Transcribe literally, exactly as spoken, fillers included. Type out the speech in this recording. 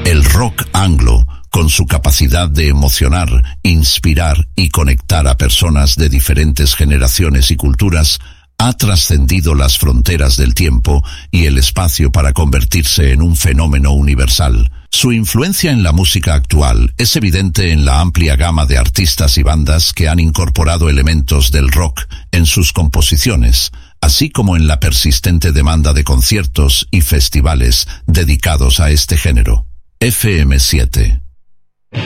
El rock anglo, con su capacidad de emocionar, inspirar y conectar a personas de diferentes generaciones y culturas, ha trascendido las fronteras del tiempo y el espacio para convertirse en un fenómeno universal. Su influencia en la música actual es evidente en la amplia gama de artistas y bandas que han incorporado elementos del rock en sus composiciones, así como en la persistente demanda de conciertos y festivales dedicados a este género. F M siete